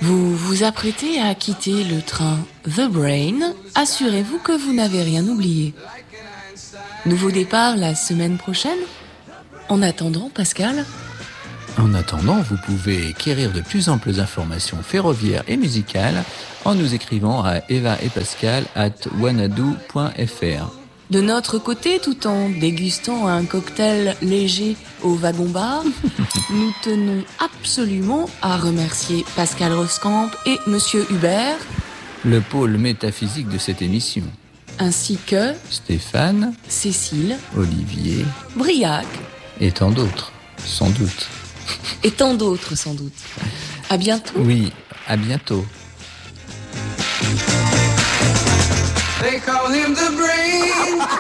Vous vous apprêtez à quitter le train The Brain. Assurez-vous que vous n'avez rien oublié. Nouveau départ la semaine prochaine. En attendant, Pascal. En attendant, vous pouvez acquérir de plus amples informations ferroviaires et musicales en nous écrivant à evaetpascal@wanadoo.fr. De notre côté, tout en dégustant un cocktail léger au wagon-bar, nous tenons absolument à remercier Pascal Roscamp et Monsieur Hubert, le pôle métaphysique de cette émission, ainsi que Stéphane, Cécile, Olivier, Briac et tant d'autres, sans doute. Et tant d'autres, sans doute. À bientôt. Oui, à bientôt. They call him the brain.